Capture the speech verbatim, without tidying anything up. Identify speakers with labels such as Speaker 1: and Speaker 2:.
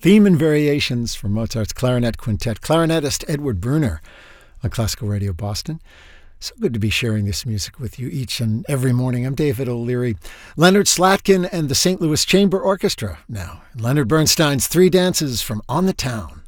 Speaker 1: Theme and Variations from Mozart's Clarinet Quintet. Clarinetist Edward Bruner on Classical Radio Boston. So good to be sharing this music with you each and every morning. I'm David O'Leary. Leonard Slatkin and the Saint Louis Chamber Orchestra now. Leonard Bernstein's Three Dances from On the Town.